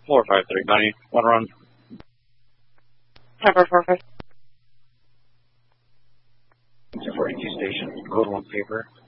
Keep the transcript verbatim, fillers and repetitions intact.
four five three, Bunny. One run. Pepper four five. forty-two station. Code one paper.